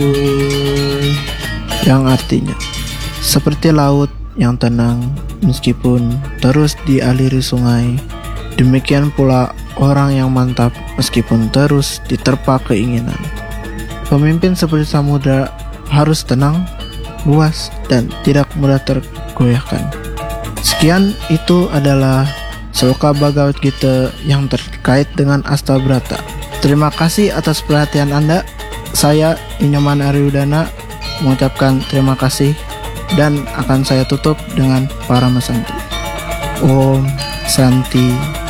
yang artinya seperti laut yang tenang meskipun terus dialiri sungai, demikian pula orang yang mantap meskipun terus diterpa keinginan. Pemimpin seperti samudra harus tenang, luas, dan tidak mudah tergoyahkan. Sekian, itu adalah Sloka Bhagavad Gita yang terkait dengan Astabrata. Terima kasih atas perhatian Anda. Saya Inyoman Aryudana mengucapkan terima kasih dan akan saya tutup dengan Paramasanti. Om Santi